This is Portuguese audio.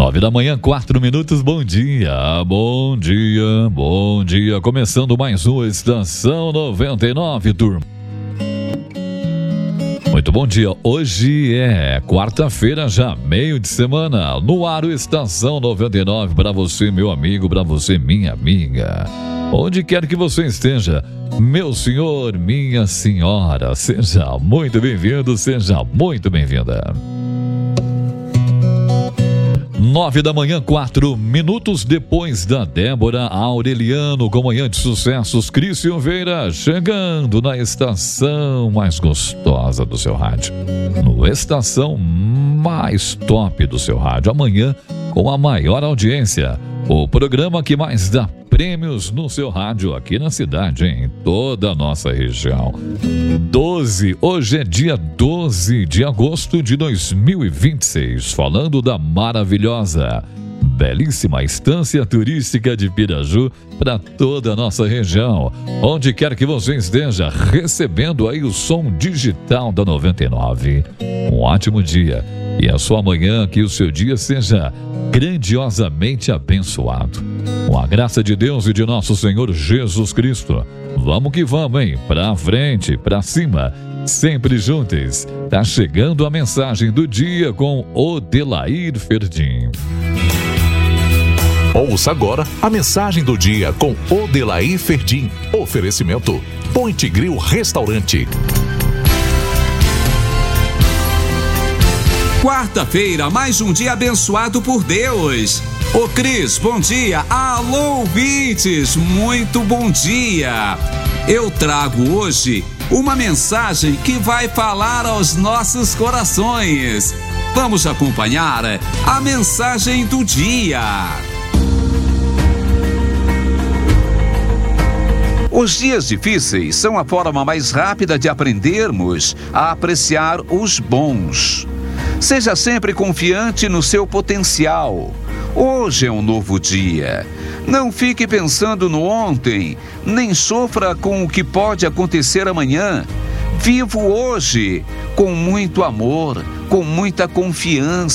9h, 4 minutos, bom dia, bom dia, bom dia. Começando mais uma Estação 99, turma. Muito bom dia, hoje é quarta-feira já, meio de semana. No ar o Estação 99 para você, meu amigo, para você, minha amiga. Onde quer que você esteja, meu senhor, minha senhora, seja muito bem-vindo, seja muito bem-vinda. 9h, 4 minutos depois da Débora Aureliano com Manhã de Sucessos, Cris Silveira chegando na estação mais gostosa do seu rádio, no estação mais top do seu rádio, amanhã com a maior audiência, o programa que mais dá prêmios no seu rádio aqui na cidade, em toda a nossa região. Hoje é dia 12 de agosto de 2026, falando da maravilhosa, belíssima estância turística de Piraju para toda a nossa região. Onde quer que você esteja, recebendo aí o som digital da 99. Um ótimo dia e a sua manhã, que o seu dia seja grandiosamente abençoado. Com a graça de Deus e de nosso Senhor Jesus Cristo. Vamos que vamos, hein? Pra frente, pra cima, sempre juntos. Tá chegando a mensagem do dia com Odelair Ferdim. Ouça agora a mensagem do dia com Odelair Ferdim. Oferecimento Point Grill Restaurante. Quarta-feira, mais um dia abençoado por Deus. Ô Cris, bom dia. Alô, ouvintes, muito bom dia. Eu trago hoje uma mensagem que vai falar aos nossos corações. Vamos acompanhar a mensagem do dia. Os dias difíceis são a forma mais rápida de aprendermos a apreciar os bons. Seja sempre confiante no seu potencial. Hoje é um novo dia. Não fique pensando no ontem, nem sofra com o que pode acontecer amanhã. Viva hoje com muito amor, com muita confiança.